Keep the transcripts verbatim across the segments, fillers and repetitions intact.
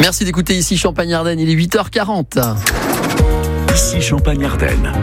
Merci d'écouter Ici Champagne-Ardenne, il est huit heures quarante. Ici Champagne-Ardenne.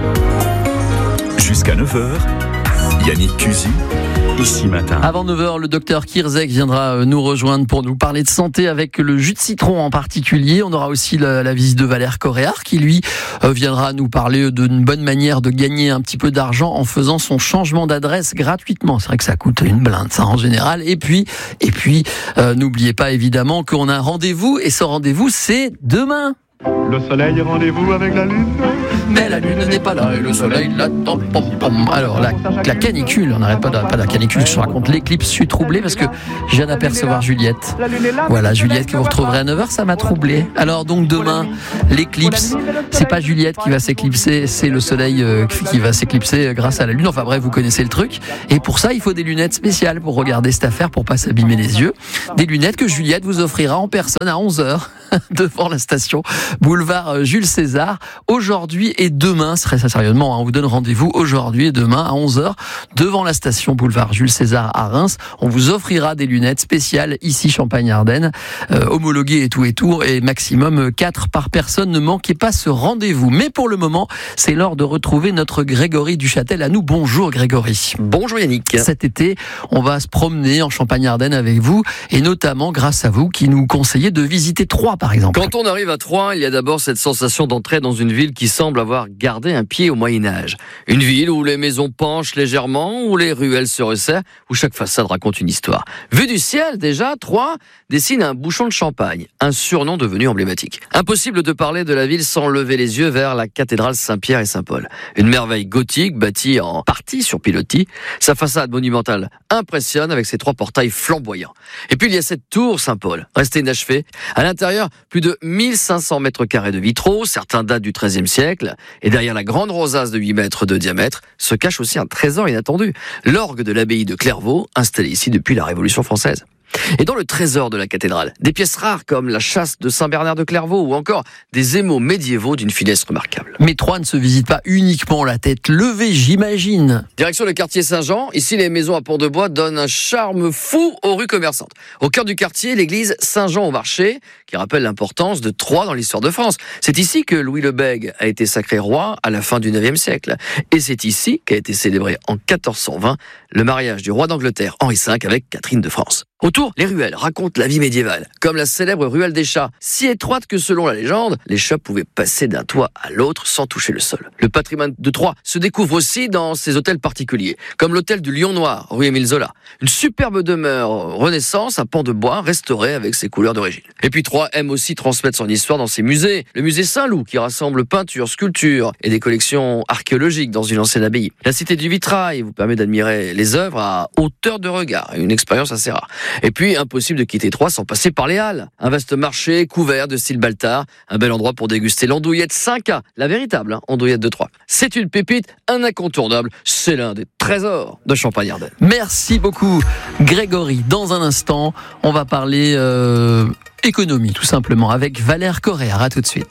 Jusqu'à neuf heures, Yannick Cusy, Ici Matin. Avant neuf heures, le docteur Kirzek viendra nous rejoindre pour nous parler de santé avec le jus de citron en particulier. On aura aussi la, la visite de Valère Coréard qui, lui, viendra nous parler d'une bonne manière de gagner un petit peu d'argent en faisant son changement d'adresse gratuitement. C'est vrai que ça coûte une blinde, ça, en général. Et puis, et puis euh, n'oubliez pas évidemment qu'on a un rendez-vous et ce rendez-vous, c'est demain. Le soleil est rendez-vous avec la lune. Mais la lune n'est pas là et le soleil l'attend. Alors la, la canicule, on n'arrête pas de, pas de la canicule, je raconte l'éclipse, je suis troublé parce que je viens d'apercevoir Juliette. Voilà, Juliette que vous retrouverez à neuf heures, ça m'a troublé. Alors donc demain, l'éclipse, c'est pas Juliette qui va s'éclipser, c'est le soleil qui va s'éclipser grâce à la lune. Enfin bref, vous connaissez le truc. Et pour ça, il faut des lunettes spéciales pour regarder cette affaire, pour pas s'abîmer les yeux. Des lunettes que Juliette vous offrira en personne à onze heures devant la station boulevard Jules César, aujourd'hui et demain. Très sérieusement, hein, on vous donne rendez-vous aujourd'hui et demain à onze heures devant la station boulevard Jules César à Reims. On vous offrira des lunettes spéciales ici Champagne-Ardenne, euh, homologuées et tout et tout, et maximum quatre par personne. Ne manquez pas ce rendez-vous. Mais pour le moment, c'est l'heure de retrouver notre Grégory Duchâtel à nous. Bonjour Grégory. Bonjour Yannick. Cet été, on va se promener en Champagne-Ardenne avec vous, et notamment grâce à vous qui nous conseillez de visiter Troyes par exemple. Quand on arrive à Troyes, il y a d'abord cette sensation d'entrer dans une ville qui semble avoir gardé un pied au Moyen-Âge. Une ville où les maisons penchent légèrement, où les ruelles se resserrent, où chaque façade raconte une histoire. Vu du ciel, déjà, Troyes dessine un bouchon de champagne, un surnom devenu emblématique. Impossible de parler de la ville sans lever les yeux vers la cathédrale Saint-Pierre et Saint-Paul. Une merveille gothique bâtie en partie sur pilotis. Sa façade monumentale impressionne avec ses trois portails flamboyants. Et puis il y a cette tour Saint-Paul, restée inachevée. À l'intérieur, plus de mille cinq cents mètres carrés de vitraux, certains datent du treizième siècle. Et derrière la grande rosace de huit mètres de diamètre, se cache aussi un trésor inattendu. L'orgue de l'abbaye de Clairvaux, installée ici depuis la Révolution française. Et dans le trésor de la cathédrale, des pièces rares comme la châsse de Saint-Bernard de Clairvaux ou encore des émaux médiévaux d'une finesse remarquable. Mais Troyes ne se visite pas uniquement la tête levée, j'imagine. Direction le quartier Saint-Jean. Ici, les maisons à pont de bois donnent un charme fou aux rues commerçantes. Au cœur du quartier, l'église Saint-Jean au marché, qui rappelle l'importance de Troyes dans l'histoire de France. C'est ici que Louis le Bègue a été sacré roi à la fin du neuvième siècle. Et c'est ici qu'a été célébré en quatorze cent vingt le mariage du roi d'Angleterre Henri cinq avec Catherine de France. Autour, les ruelles racontent la vie médiévale, comme la célèbre ruelle des chats, si étroite que selon la légende, les chats pouvaient passer d'un toit à l'autre sans toucher le sol. Le patrimoine de Troyes se découvre aussi dans ses hôtels particuliers, comme l'hôtel du Lion Noir, rue Émile Zola. Une superbe demeure Renaissance à pans de bois, restaurée avec ses couleurs d'origine. Et puis Troyes aime aussi transmettre son histoire dans ses musées. Le musée Saint-Loup, qui rassemble peintures, sculptures et des collections archéologiques dans une ancienne abbaye. La cité du vitrail vous permet d'admirer les œuvres à hauteur de regard, une expérience assez rare. Et puis, impossible de quitter Troyes sans passer par les Halles. Un vaste marché couvert de style Baltard, un bel endroit pour déguster l'andouillette cinq A, la véritable hein, andouillette de Troyes. C'est une pépite, un incontournable, c'est l'un des trésors de Champagne-Ardenne. Merci beaucoup Grégory. Dans un instant, on va parler euh, économie tout simplement avec Valère Coréard. À tout de suite.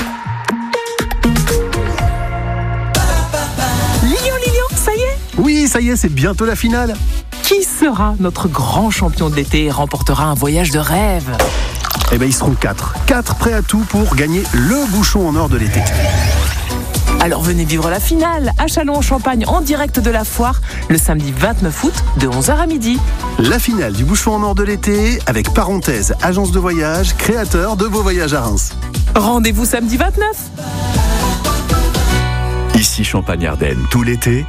Lyon, Lyon, ça y est ? Oui, ça y est, c'est bientôt la finale. Qui sera notre grand champion de l'été et remportera un voyage de rêve ? Eh ben, ils seront quatre. Quatre prêts à tout pour gagner le bouchon en or de l'été. Alors venez vivre la finale à Châlons-en-Champagne en direct de la foire le samedi vingt-neuf août de onze heures à midi. La finale du bouchon en or de l'été avec Parenthèse, agence de voyage, créateur de vos voyages à Reims. Rendez-vous samedi vingt-neuf. Ici Champagne-Ardenne, tout l'été,